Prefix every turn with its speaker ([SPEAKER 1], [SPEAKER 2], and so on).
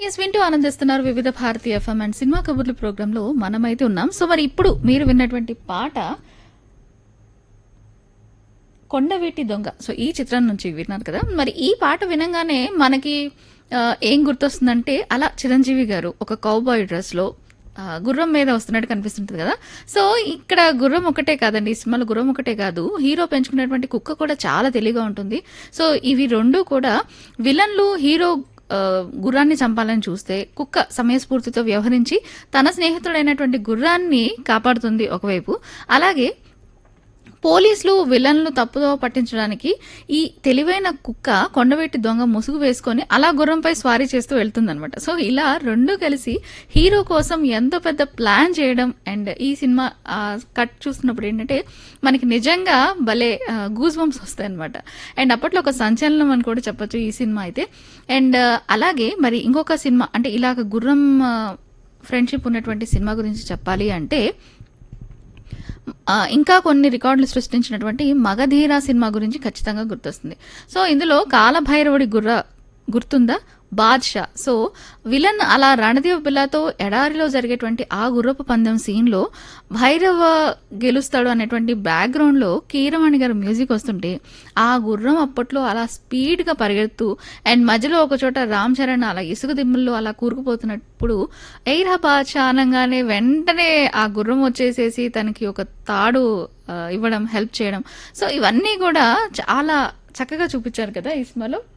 [SPEAKER 1] Yes వింటూ ఆనందిస్తున్నారు వివిధ భారతి ఎఫ్ఎం అండ్ సినిమా కబుర్లు ప్రోగ్రామ్ లో మనమైతే ఉన్నాం. సో మరి ఇప్పుడు మీరు విన్నటువంటి పాట కొండవీటి దొంగ. సో ఈ చిత్రం నుంచి విన్నారు కదా. మరి ఈ పాట వినంగానే మనకి ఏం గుర్తొస్తుందంటే అలా చిరంజీవి గారు ఒక కౌబాయ్ డ్రెస్ లో గుర్రం మీద వస్తున్నట్టు కనిపిస్తుంటది కదా. సో ఇక్కడ గుర్రం ఒకటే కాదండి, ఈ సినిమాలో గుర్రం ఒకటే కాదు, హీరో పెంచుకునేటువంటి కుక్క కూడా చాలా తెలివిగా ఉంటుంది. సో ఇవి రెండు కూడా విలన్లు హీరో గుర్రాన్ని చంపాలని చూస్తే కుక్క సమయస్ఫూర్తితో వ్యవహరించి తన స్నేహితుడైనటువంటి గుర్రాన్ని కాపాడుతుంది ఒకవైపు. అలాగే పోలీసులు విలన్లు తప్పుదో పట్టించడానికి ఈ తెలివైన కుక్క కొండవీటి దొంగ ముసుగు వేసుకొని అలా గుర్రంపై స్వారీ చేస్తూ వెళ్తుందనమాట. సో ఇలా రెండు కలిసి హీరో కోసం ఎంతో పెద్ద ప్లాన్ చేయడం. అండ్ ఈ సినిమా కట్ చూస్తున్నప్పుడు ఏంటంటే మనకి నిజంగా భలే గూస్ బంప్స్ వస్తాయి అనమాట. అండ్ అప్పట్లో ఒక సంచలనం అని కూడా చెప్పొచ్చు ఈ సినిమా అయితే. అండ్ అలాగే మరి ఇంకొక సినిమా అంటే ఇలాగ గుర్రం ఫ్రెండ్షిప్ ఉన్నటువంటి సినిమా గురించి చెప్పాలి అంటే ఇంకా కొన్ని రికార్డులు సృష్టించినటువంటి మగధీర సినిమా గురించి ఖచ్చితంగా గుర్తొస్తుంది. సో ఇందులో కాలభైరవుడి గుర్తుందా, బాద్షా. సో విలన్ అలా రణదీవ్ బిల్లాతో ఎడారిలో జరిగేటువంటి ఆ గుర్రపు పందెం సీన్ లో భైరవ గెలుస్తాడు అనేటువంటి బ్యాక్గ్రౌండ్ లో కీరవాణి గారు మ్యూజిక్ వస్తుంటే ఆ గుర్రం అప్పట్లో అలా స్పీడ్ గా పరిగెడుతూ అండ్ మధ్యలో ఒక చోట రామ్ చరణ్ అలా ఇసుక దిమ్ముల్లో అలా కూరుకుపోతున్నప్పుడు ఎయిరా బాద్షా అనగానే వెంటనే ఆ గుర్రం వచ్చేసేసి తనకి ఒక తాడు ఇవ్వడం, హెల్ప్ చేయడం. సో ఇవన్నీ కూడా చాలా చక్కగా చూపించారు కదా ఈ సినిమాలో.